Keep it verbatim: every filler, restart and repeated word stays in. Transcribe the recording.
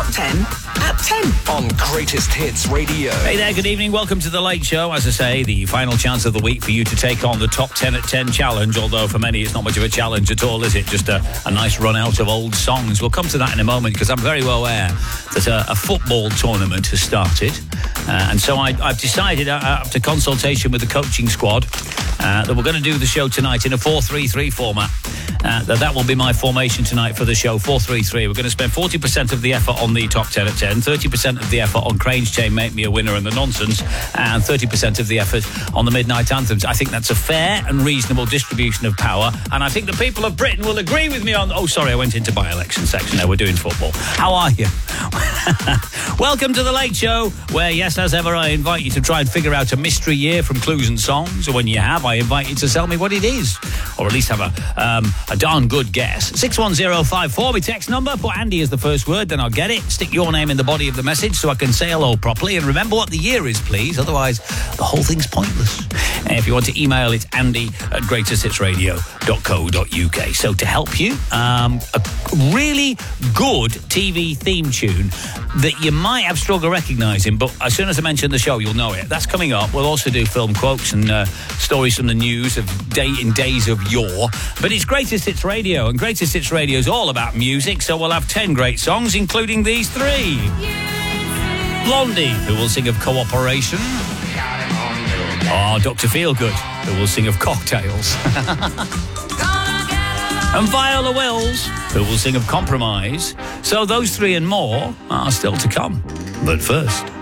ten at ten. On Greatest Hits Radio. Hey there, good evening. Welcome to The Late Show. As I say, the final chance of the week for you to take on the Top ten at ten challenge, although for many it's not much of a challenge at all, is it? Just a, a nice run out of old songs. We'll come to that in a moment, because I'm very well aware that a, a football tournament has started. Uh, and so I, I've decided, uh, after consultation with the coaching squad, uh, that we're going to do the show tonight in a four three three format. Uh, that that will be my formation tonight for the show, four three three. We're going to spend forty percent of the effort on the Top ten at ten, thirty percent of the effort on Crane's Chain, Make Me a Winner and the Nonsense, and thirty percent of the effort on the Midnight Anthems. I think that's a fair and reasonable distribution of power, and I think the people of Britain will agree with me on... Oh, sorry, I went into by-election section there. We're doing football. How are you? Welcome to The Late Show, where, yes, as ever, I invite you to try and figure out a mystery year from clues and songs, or when you have, I invite you to tell me what it is, or at least have a... Um, A darn good guess. six one zero five four, my text number. Put Andy as the first word, then I'll get it. Stick your name in the body of the message so I can say hello properly. And remember what the year is, please. Otherwise, the whole thing's pointless. And if you want to email, it's andy at greatest hits radio dot co dot uk. So to help you, um, a really good T V theme tune that you might have struggled recognising, but as soon as I mention the show, you'll know it. That's coming up. We'll also do film quotes and uh, stories from the news of day in days of yore. But it's Greatest Hits Radio, and Greatest Hits Radio is all about music, so we'll have ten great songs, including these three. Blondie, who will sing of Cooperation. Oh, Doctor Feelgood, who will sing of Cocktails. And Viola Wills, who will sing of Compromise. So those three and more are still to come. But first...